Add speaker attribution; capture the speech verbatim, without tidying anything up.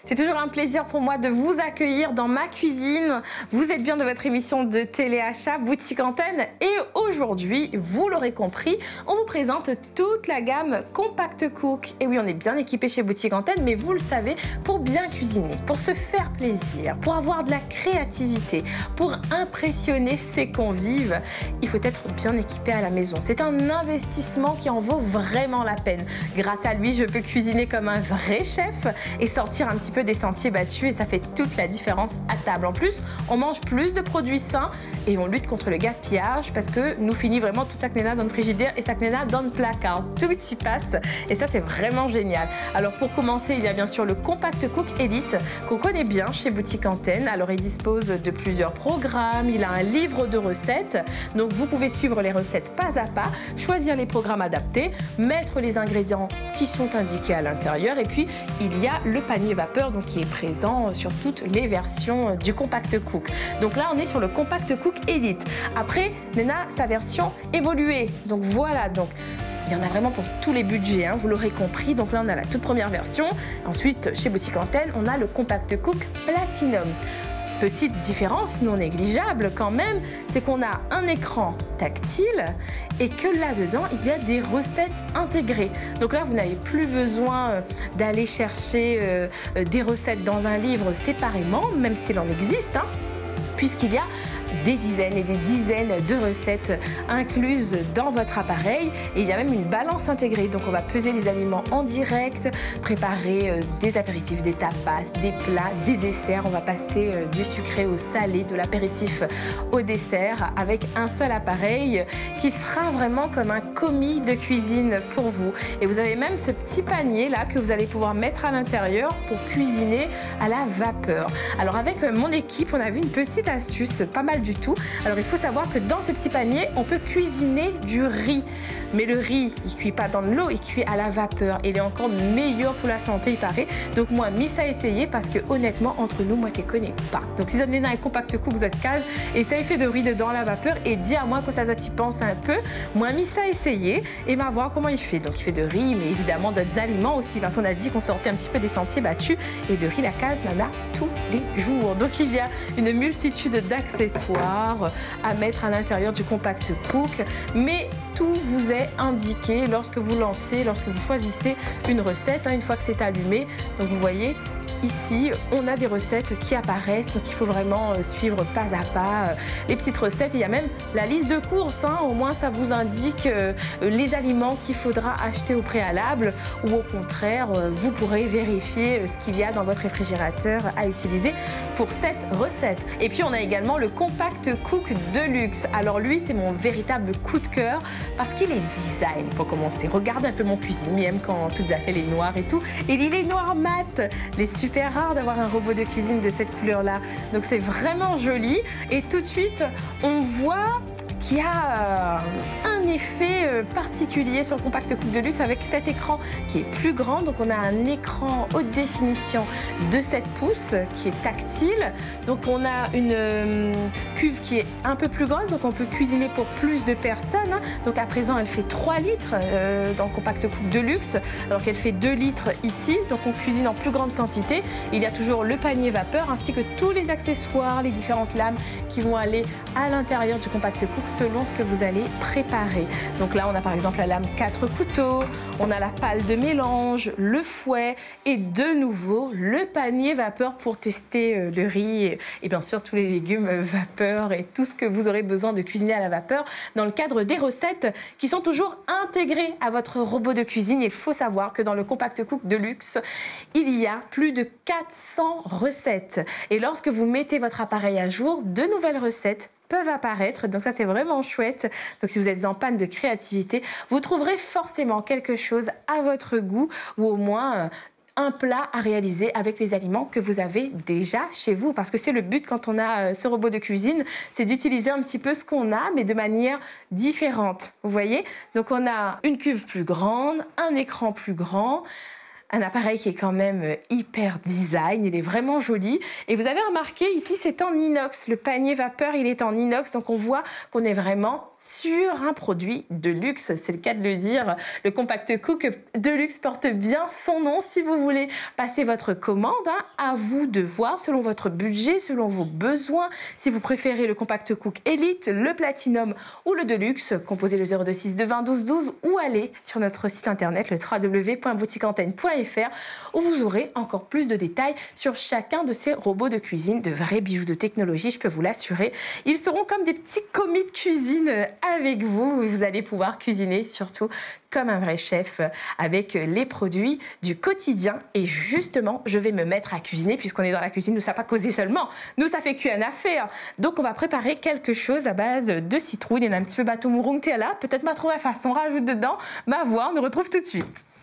Speaker 1: C'est toujours un plaisir pour moi de vous accueillir dans ma cuisine. Vous êtes bien de votre émission de téléachat Boutique Antenne et aujourd'hui, vous l'aurez compris, on vous présente toute la gamme Compact Cook. Et oui, on est bien équipé chez Boutique Antenne, mais vous le savez, pour bien cuisiner, pour se faire plaisir, pour avoir de la créativité, pour impressionner ses convives, il faut être bien équipé à la maison. C'est un investissement qui en vaut vraiment la peine. Grâce à lui, je peux cuisiner comme un vrai chef et sortir un petit peu des sentiers battus et ça fait toute la différence à table. En plus, on mange plus de produits sains et on lutte contre le gaspillage parce que nous finit vraiment tout ça que Néna dans le frigidaire et ça que Néna dans le placard. Tout y passe et ça, c'est vraiment génial. Alors pour commencer, il y a bien sûr le Compact Cook Elite qu'on connaît bien chez Boutique Antenne. Alors il dispose de plusieurs programmes, il a un livre de recettes, donc vous pouvez suivre les recettes pas à pas, choisir les programmes adaptés, mettre les ingrédients qui sont indiqués à l'intérieur et puis il y a le panier vapeur donc qui est présent sur toutes les versions du Compact Cook. Donc là on est sur le Compact Cook Elite. Après Néna sa version évoluée. Donc voilà, donc il y en a vraiment pour tous les budgets, hein, vous l'aurez compris. Donc là on a la toute première version. Ensuite chez Boutique Antenne on a le Compact Cook Platinum. Petite différence non négligeable quand même, c'est qu'on a un écran tactile et que là-dedans, il y a des recettes intégrées. Donc là, vous n'avez plus besoin d'aller chercher euh, des recettes dans un livre séparément, même s'il en existe, hein, puisqu'il y a des dizaines et des dizaines de recettes incluses dans votre appareil et il y a même une balance intégrée. Donc on va peser les aliments en direct, préparer des apéritifs, des tapas, des plats, des desserts. On va passer du sucré au salé, de l'apéritif au dessert avec un seul appareil qui sera vraiment comme un commis de cuisine pour vous. Et vous avez même ce petit panier là que vous allez pouvoir mettre à l'intérieur pour cuisiner à la vapeur. Alors avec mon équipe, on a vu une petite astuce pas mal du tout. Alors il faut savoir que dans ce petit panier, on peut cuisiner du riz. Mais le riz, il cuit pas dans de l'eau, il cuit à la vapeur. Il est encore meilleur pour la santé, il paraît. Donc moi, mis à essayer parce que honnêtement, entre nous, moi, je ne connais pas. Donc si vous avez un Compact Cook, vous êtes case, essayez fait de riz dedans à la vapeur et dis à moi quand ça t'y pense un peu. Moi, mis à essayer et va voir comment il fait. Donc il fait de riz, mais évidemment d'autres aliments aussi. Parce qu'on a dit qu'on sortait un petit peu des sentiers battus et de riz, la case en a tous les jours. Donc il y a une multitude d'accessoires à mettre à l'intérieur du Compact Cook, mais tout vous est indiqué lorsque vous lancez, lorsque vous choisissez une recette, hein, une fois que c'est allumé. Donc vous voyez, ici, on a des recettes qui apparaissent, donc il faut vraiment suivre pas à pas les petites recettes. Il y a même la liste de courses, hein, au moins ça vous indique les aliments qu'il faudra acheter au préalable ou au contraire, vous pourrez vérifier ce qu'il y a dans votre réfrigérateur à utiliser pour cette recette. Et puis on a également le Compact Cook Deluxe. Alors lui, c'est mon véritable coup de cœur parce qu'il est design pour commencer. Regardez un peu mon cuisine, Miem quand tout a fait les noirs et tout. Et il est noir mat, les super rare d'avoir un robot de cuisine de cette couleur-là. Donc c'est vraiment joli. Et tout de suite, on voit qu'il y a un effet particulier sur le Compact Cook Deluxe avec cet écran qui est plus grand. Donc on a un écran haute définition de sept pouces qui est tactile. Donc on a une euh, cuve qui est un peu plus grosse, donc on peut cuisiner pour plus de personnes. Hein. Donc à présent elle fait trois litres euh, dans le Compact Cook Deluxe, alors qu'elle fait deux litres ici. Donc on cuisine en plus grande quantité. Il y a toujours le panier vapeur ainsi que tous les accessoires, les différentes lames qui vont aller à l'intérieur du Compact Cook selon ce que vous allez préparer. Donc là, on a par exemple la lame quatre couteaux, on a la palle de mélange, le fouet et de nouveau le panier vapeur pour tester le riz et, et bien sûr tous les légumes vapeur et tout ce que vous aurez besoin de cuisiner à la vapeur dans le cadre des recettes qui sont toujours intégrées à votre robot de cuisine. Il faut savoir que dans le Compact Cook Deluxe, il y a plus de quatre cents recettes. Et lorsque vous mettez votre appareil à jour, de nouvelles recettes peuvent apparaître, donc ça c'est vraiment chouette. Donc si vous êtes en panne de créativité, vous trouverez forcément quelque chose à votre goût ou au moins euh, un plat à réaliser avec les aliments que vous avez déjà chez vous. Parce que c'est le but quand on a ce robot de cuisine, c'est d'utiliser un petit peu ce qu'on a, mais de manière différente. Vous voyez? Donc on a une cuve plus grande, un écran plus grand, un appareil qui est quand même hyper design, il est vraiment joli. Et vous avez remarqué ici, c'est en inox. Le panier vapeur, il est en inox, donc on voit qu'on est vraiment sur un produit de luxe, c'est le cas de le dire. Le Compact Cook de luxe porte bien son nom. Si vous voulez passer votre commande, hein, à vous de voir selon votre budget, selon vos besoins. Si vous préférez le Compact Cook Elite, le Platinum ou le Deluxe, composez le zéro deux six deux vingt douze douze ou allez sur notre site internet le w w w point boutique antenne point f r où vous aurez encore plus de détails sur chacun de ces robots de cuisine, de vrais bijoux de technologie, je peux vous l'assurer. Ils seront comme des petits commis de cuisine avec vous et vous allez pouvoir cuisiner surtout comme un vrai chef avec les produits du quotidien. Et justement, je vais me mettre à cuisiner puisqu'on est dans la cuisine, nous ça pas causer seulement, nous ça fait cuire à faire. Donc on va préparer quelque chose à base de citrouille, il y en a un petit peu bateau mourung là, peut-être ma trouver façon, rajoute dedans, ma voix, on nous retrouve tout de suite.